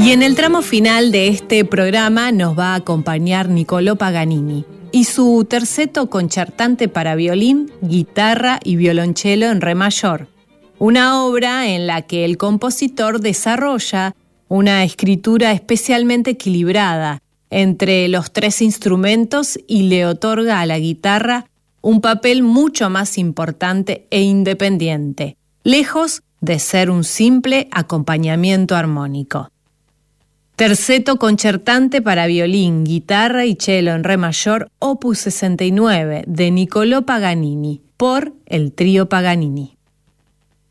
Y en el tramo final de este programa nos va a acompañar Niccolò Paganini y su terceto concertante para violín, guitarra y violonchelo en re mayor, una obra en la que el compositor desarrolla una escritura especialmente equilibrada entre los tres instrumentos y le otorga a la guitarra un papel mucho más importante e independiente, lejos de ser un simple acompañamiento armónico. Terceto concertante para violín, guitarra y cello en re mayor, opus 69, de Niccolò Paganini, por el Trío Paganini.